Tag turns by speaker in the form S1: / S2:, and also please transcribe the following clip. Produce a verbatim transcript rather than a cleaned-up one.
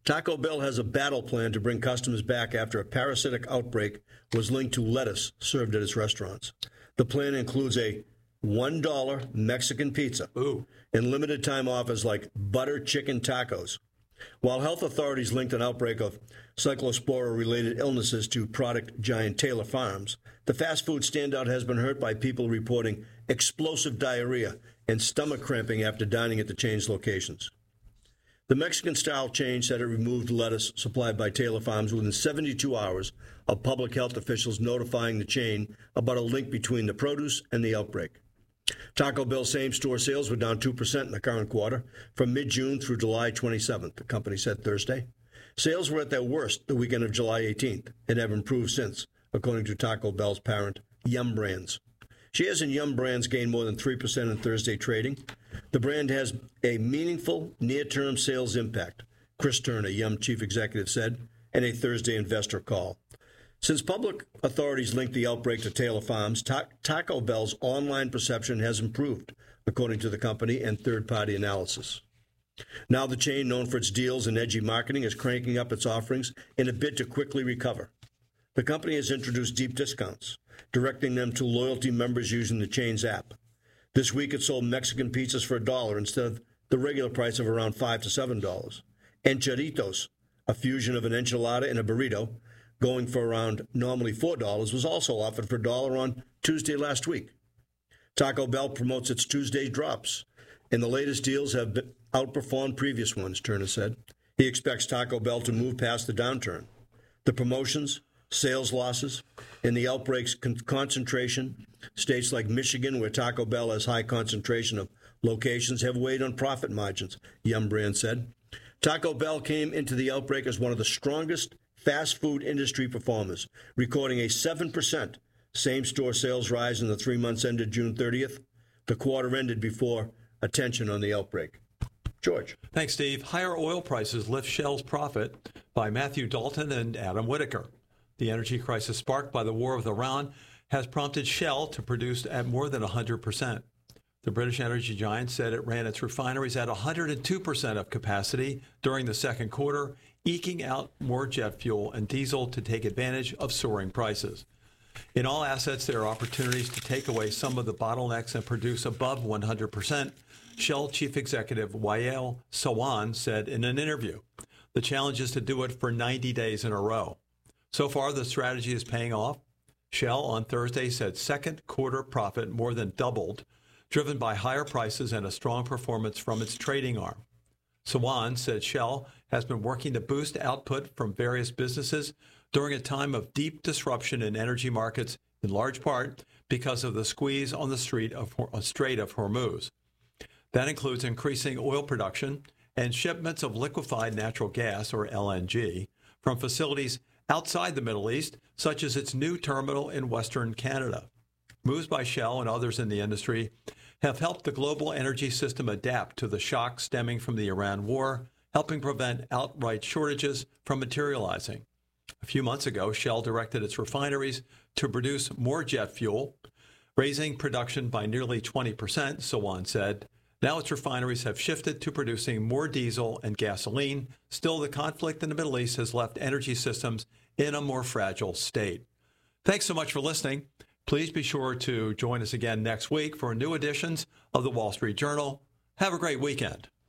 S1: Taco Bell has a battle plan to bring customers back after a parasitic outbreak was linked to lettuce served at its restaurants. The plan includes a one dollar Mexican pizza
S2: Ooh.
S1: and limited time offers like butter chicken tacos. While health authorities linked an outbreak of cyclospora-related illnesses to product giant Taylor Farms, the fast food standout has been hurt by people reporting explosive diarrhea and stomach cramping after dining at the chain's locations. The Mexican-style chain said it removed lettuce supplied by Taylor Farms within seventy-two hours of public health officials notifying the chain about a link between the produce and the outbreak. Taco Bell same-store sales were down two percent in the current quarter from mid-June through July twenty-seventh, the company said Thursday. Sales were at their worst the weekend of July eighteenth and have improved since, according to Taco Bell's parent, Yum Brands. Shares in Yum Brands gained more than three percent in Thursday trading. The brand has a meaningful near-term sales impact, Chris Turner, Yum chief executive, said in a Thursday investor call. Since public authorities linked the outbreak to Taylor Farms, Ta- Taco Bell's online perception has improved, according to the company and third-party analysis. Now the chain, known for its deals and edgy marketing, is cranking up its offerings in a bid to quickly recover. The company has introduced deep discounts, directing them to loyalty members using the chain's app. This week it sold Mexican pizzas for a dollar instead of the regular price of around five to seven dollars. Enchiladitos, a fusion of an enchilada and a burrito, going for around normally four dollars, was also offered for a dollar on Tuesday last week. Taco Bell promotes its Tuesday drops, and the latest deals have been outperformed previous ones, Turner said. He expects Taco Bell to move past the downturn. The promotions, sales losses, and the outbreak's con- concentration, states like Michigan, where Taco Bell has high concentration of locations, have weighed on profit margins, Yum Brand said. Taco Bell came into the outbreak as one of the strongest fast food industry performers, recording a seven percent same-store sales rise in the three months ended June thirtieth. The quarter ended before attention on the outbreak. George.
S2: Thanks, Steve. Higher oil prices lift Shell's profit by Matthew Dalton and Adam Whitaker. The energy crisis sparked by the war with Iran has prompted Shell to produce at more than one hundred percent. The British energy giant said it ran its refineries at one hundred two percent of capacity during the second quarter, eking out more jet fuel and diesel to take advantage of soaring prices. In all assets, there are opportunities to take away some of the bottlenecks and produce above one hundred percent, Shell Chief Executive Wael Sawan said in an interview. The challenge is to do it for ninety days in a row. So far, the strategy is paying off. Shell on Thursday said second quarter profit more than doubled, driven by higher prices and a strong performance from its trading arm. Sawan said Shell has been working to boost output from various businesses during a time of deep disruption in energy markets, in large part because of the squeeze on the Strait of, Strait of Hormuz. That includes increasing oil production and shipments of liquefied natural gas, or L N G, from facilities outside the Middle East, such as its new terminal in Western Canada. Moves by Shell and others in the industry have helped the global energy system adapt to the shock stemming from the Iran war, helping prevent outright shortages from materializing. A few months ago, Shell directed its refineries to produce more jet fuel, raising production by nearly twenty percent, Sawan said. Now its refineries have shifted to producing more diesel and gasoline. Still, the conflict in the Middle East has left energy systems in a more fragile state. Thanks so much for listening. Please be sure to join us again next week for new editions of the Wall Street Journal. Have a great weekend.